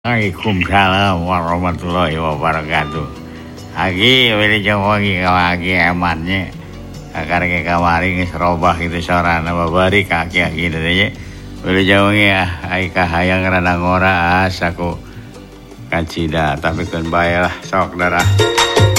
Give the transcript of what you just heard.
Waalaikumsalam warahmatullahi wabarakatuh. Agi wili jawangi kawagi amannya. Akar ke kamari geus robah itu sorana babari kaki agi teh. Wili jawangi ai kahayang rada ngora asaku kacida tapi keun bae lah sok darah.